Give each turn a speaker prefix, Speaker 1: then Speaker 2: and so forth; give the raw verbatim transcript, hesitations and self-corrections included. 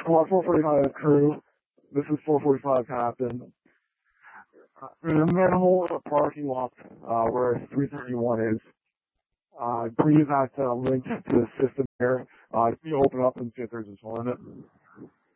Speaker 1: Squad four forty-five crew. This is four forty-five Captain. Uh, in a manhole in a parking lot uh, where three thirty-one is. Uh, I believe that uh, link to the system here. Uh, can you open up and see if there's a toilet?